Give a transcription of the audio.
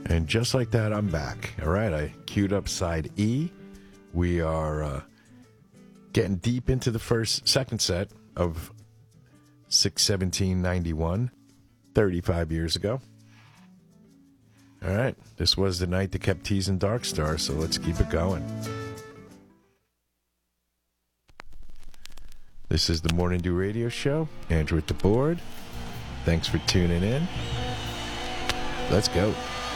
And just like that, I'm back. All right, I queued up side E. We are getting deep into the second set of 6/17/91, 35 years ago. All right, this was the night that kept teasing Dark Star, so let's keep it going. This is the Morning Dew Radio Show. Andrew at the board. Thanks for tuning in. Let's go.